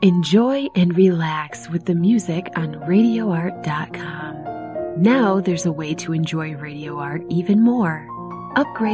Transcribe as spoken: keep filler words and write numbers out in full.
Enjoy and relax with the music on radio art dot com. Now there's a way to enjoy Radio Art even more. Upgrade